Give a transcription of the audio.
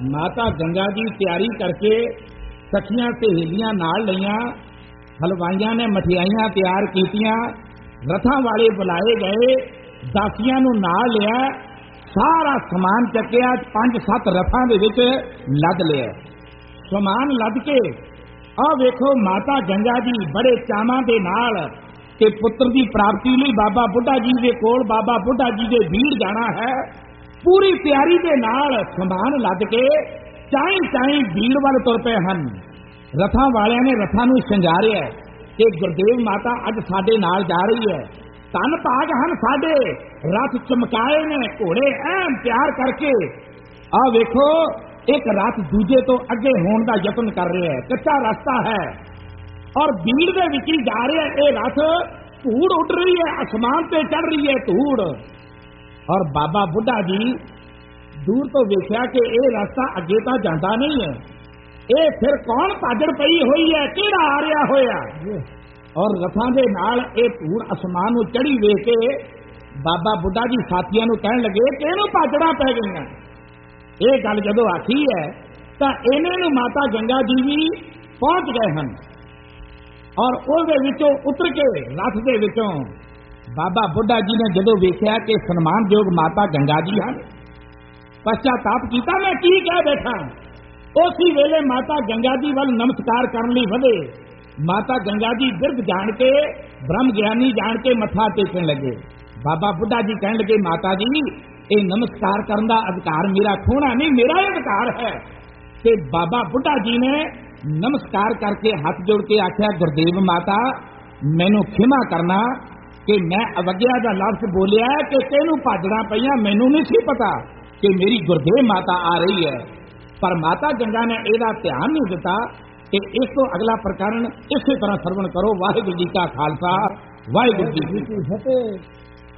माता गंगा जी तैयारी करके सखियां सहेलियां नाल लईयां, हलवाइयां ने मठियाइयां तैयार कीतियां, रथां वाले बुलाए गए, दासियां नूं नाल लिया, सारा समान चक्किया, 5-7 रथां दे विच लद लिया। समान लद के आ वेखो माता गंगा जी बड़े चावां दे नाल कि पुत्र की प्राप्ति लई बाबा बुढ़ा जी के कोल, बाबा बुढ़ा जी के भीड़ जाना है। पूरी तैयारी के नाल समान लद के चाई भीड़ वाल तुर पे हन। रथां वालियां ने रथां नूं शंगारिया कि गुरदेव माता अज साडे नाल जा रही है। धन भाग हन साडे, रथ चमकाए ने, घोड़े ऐन तैयार करके आ वेखो एक रथ दूजे तो अगे होने का यतन कर रहे हैं। कच्चा रास्ता है और भीड़ दे विच ही जा रहे हैं। ये रथ धूड़ उड़ रही है, आसमान पे चढ़ रही है धूड़। और बाबा बुढ़ा जी दूर तो वेख्या कि ये रास्ता अगे तो जाता नहीं है, ये फिर कौन भाजड़ पई हुई है, किहड़ा आ रहा होया। और रथां दे नाल ये धूड़ आसमान नूं चढ़ी वेख के बाबा बुढ़ा जी साथियां नूं कहण लगे कि इहनूं भाजड़ां पै गईयां। ये गल जदों आखी है तां इन्हां नूं माता गंगा जी भी पहुंच गए हन। और उसदे विचों उतर के रथ दे विचों बाबा बुढ़ा जी ने जदों वेख्या कि सन्मानयोग माता गंगा जी हन, पश्चाताप किया मैं की कह बैठा। उसी वेले माता गंगा जी वाल नमस्कार करने लई वधे। माता गंगा जी बिरध जान के, ब्रह्म ज्ञानी जान के मत्था टेकन लगे। बाबा बुढ़ा जी कहने लगे माता जी ये नमस्कार करने का अधिकार मेरा खोना नहीं, मेरा अधिकार है। ते बाबा बुढ़ा जी ने नमस्कार करके हाथ जोड़ के आख्या गुरदेव माता मैनू खिमा करना कि मैं अवज्ञा का लफ्ज बोलिया कि तेनू भाजड़ा पईयां, मैनू नहीं सी पता कि मेरी गुरदेव माता आ रही है। पर माता गंगा ने ਇਹਦਾ ध्यान नहीं दिता कि इस तो अगला प्रकरण इसी तरह श्रवण करो। वाहिगुरू जी का खालसा, वाहिगुरू जी की फतेह।